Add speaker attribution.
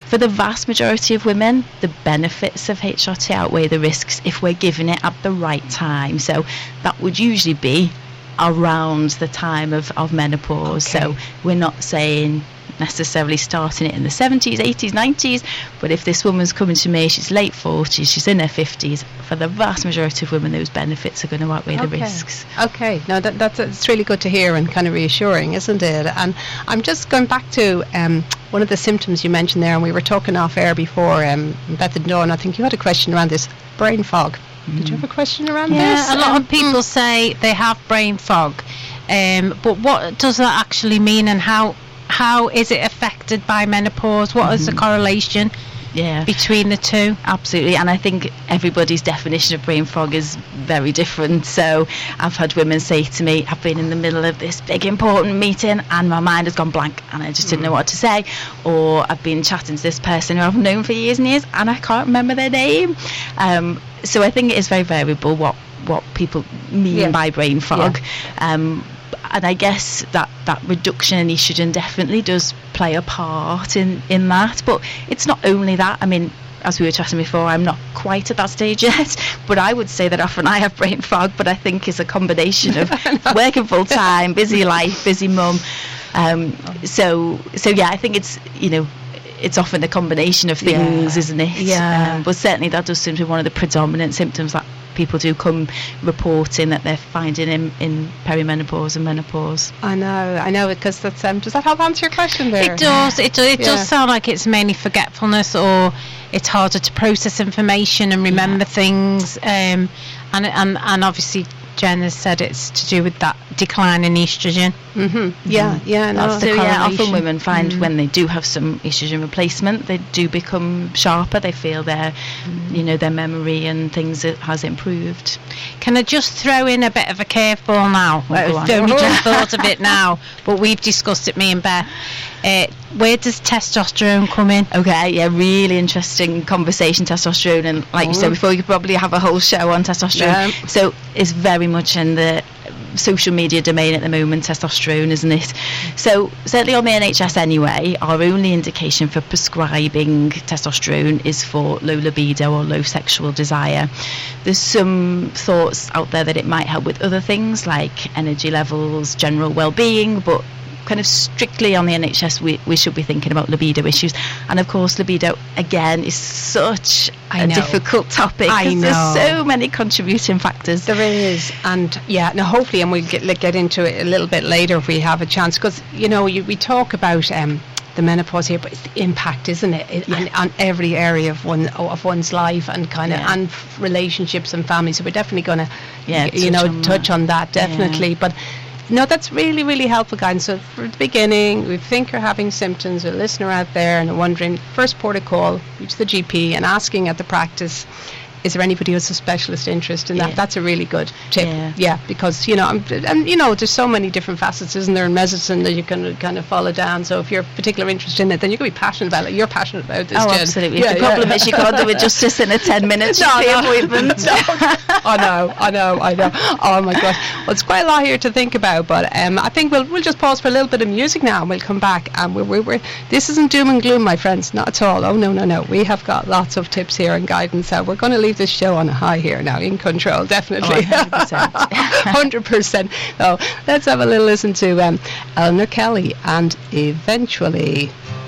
Speaker 1: for the vast majority of women, the benefits of HRT outweigh the risks if we're giving it at the right time. So that would usually be around the time of menopause. Okay. So we're not saying necessarily starting it in the 70s, 80s, 90s, but if this woman's coming to me, she's late 40s, she's in her 50s, for the vast majority of women, those benefits are going to outweigh the risks.
Speaker 2: Okay, no, that's really good to hear and kind of reassuring, isn't it? And I'm just going back to one of the symptoms you mentioned there, and we were talking off air before, Beth and Dawn, I think you had a question around this, brain fog. Did you have a question around this?
Speaker 3: Yeah, a lot of people say they have brain fog, but what does that actually mean, and how is it affected by menopause? What is the correlation between the two?
Speaker 1: Absolutely, and I think everybody's definition of brain fog is very different. So I've had women say to me, I've been in the middle of this big important meeting and my mind has gone blank and I just didn't know what to say, or I've been chatting to this person who I've known for years and years and I can't remember their name. So I think it is very variable what people mean by brain fog. And I guess that reduction in estrogen definitely does play a part in that. But it's not only that. I mean, as we were chatting before, I'm not quite at that stage yet, but I would say that often I have brain fog, but I think it's a combination of working full time, busy life, busy mum. So yeah, I think it's, it's often a combination of things, isn't it?
Speaker 2: Yeah.
Speaker 1: But certainly that does seem to be one of the predominant symptoms that people do come reporting that they're finding in perimenopause and menopause.
Speaker 2: I know, because that's does that help answer your question there?
Speaker 3: It does. It does sound like it's mainly forgetfulness, or it's harder to process information and remember things. And obviously Jen has said it's to do with that decline in estrogen.
Speaker 1: That's the correlation. Often women find when they do have some estrogen replacement, they do become sharper. They feel their memory and things has improved.
Speaker 3: Can I just throw in a bit of a curveball now? I've only just thought of it now, but we've discussed it, me and Beth. Where does testosterone come in?
Speaker 1: Okay, yeah, really interesting conversation, testosterone, and like you said before, you could probably have a whole show on testosterone. Yeah. So it's very much in the social media domain at the moment, testosterone, isn't it? So certainly on the NHS anyway, our only indication for prescribing testosterone is for low libido or low sexual desire. There's some thoughts out there that it might help with other things like energy levels, general well-being, but kind of strictly on the NHS we should be thinking about libido issues. And of course libido again is such a difficult topic. There's so many contributing factors.
Speaker 2: There is, and hopefully, and we'll get into it a little bit later if we have a chance, because we talk about the menopause here, but it's the impact, isn't it, on every area of one's life and and relationships and family. So we're definitely going to touch on that definitely. But no, that's really, really helpful guidance. So for the beginning, we think you're having symptoms, a listener out there and wondering, first port of call, reach the GP and asking at the practice, is there anybody who's a specialist interest in that? That's a really good tip. Because there's so many different facets, isn't there, in medicine that you can kind of follow down. So if you're particular interest in it, then you're going to be passionate about it. You're passionate about this, Jen.
Speaker 1: Absolutely. The problem is you can't do it justice in a 10-minute appointment.
Speaker 2: I know. Oh my gosh. Well, it's quite a lot here to think about, but I think we'll just pause for a little bit of music now and we'll come back. And we're this isn't doom and gloom, my friends, not at all. Oh no. We have got lots of tips here and guidance. So we're going to leave this show on a high here now, in control, definitely. 100%. So let's have a little listen to Eleanor Kelly and Eventually.